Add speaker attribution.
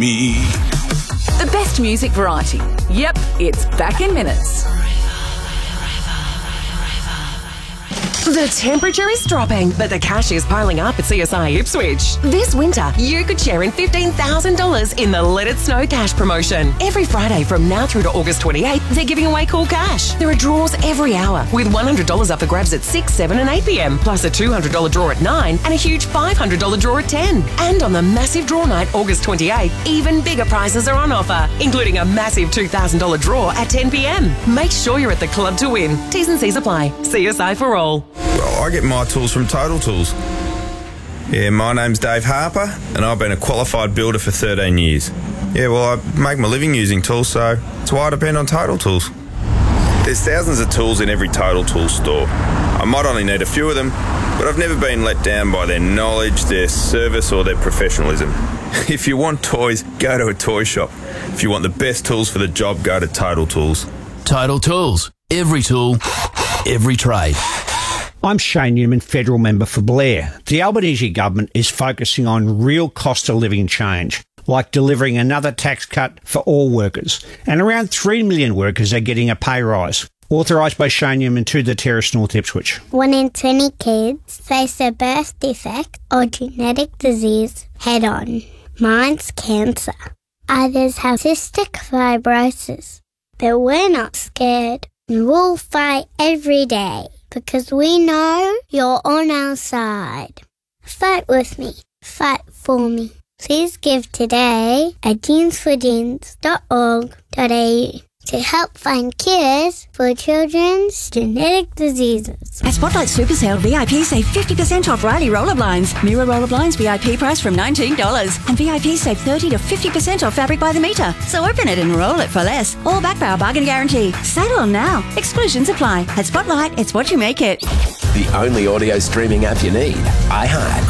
Speaker 1: me.
Speaker 2: The best music variety. Yep, it's back in minutes.
Speaker 3: The temperature is dropping, but the cash is piling up at CSI Ipswich. This winter, you could share in $15,000 in the Let It Snow cash promotion. Every Friday from now through to August 28th, they're giving away cool cash. There are draws every hour, with $100 up for grabs at 6, 7 and 8 p.m, plus a $200 draw at 9 and a huge $500 draw at 10. And on the massive draw night, August 28th, even bigger prizes are on offer, including a massive $2,000 draw at 10 p.m. Make sure you're at the club to win. T's and C's apply. CSI for all.
Speaker 4: Well, I get my tools from Total Tools. Yeah, my name's Dave Harper, and I've been a qualified builder for 13 years. Yeah, well, I make my living using tools, so that's why I depend on Total Tools. There's thousands of tools in every Total Tools store. I might only need a few of them, but I've never been let down by their knowledge, their service, or their professionalism. If you want toys, go to a toy shop. If you want the best tools for the job, go to Total Tools.
Speaker 1: Total Tools. Every tool, every trade.
Speaker 5: I'm Shane Newman, federal member for Blair. The Albanese government is focusing on real cost of living change, like delivering another tax cut for all workers. And around 3 million workers are getting a pay rise. Authorised by Shane Newman to the Terrace North Ipswich.
Speaker 6: 1 in 20 kids face a birth defect or genetic disease head on. Mine's cancer. Others have cystic fibrosis. But we're not scared. We'll fight every day because we know you're on our side. Fight with me. Fight for me. Please give today at jeansforjeans.org.au to help find cures for children's genetic diseases.
Speaker 7: At Spotlight Super Sale, VIP save 50% off Riley roller blinds. Mirror roller blinds VIP price from $19. And VIP save 30 to 50% off fabric by the metre. So open it and roll it for less. All backed by our bargain guarantee. Sale on now. Exclusions apply. At Spotlight, it's what you make it.
Speaker 8: The only audio streaming app you need. iHeart.